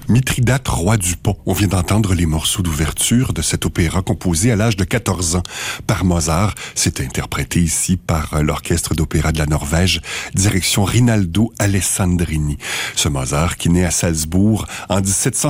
Mithridate, roi du pont. On vient d'entendre les morceaux d'ouverture de cet opéra composé à l'âge de 14 ans par Mozart. C'est interprété ici par l'Orchestre d'opéra de la Norvège, direction Rinaldo Alessandrini. Ce Mozart qui naît à Salzbourg en 1700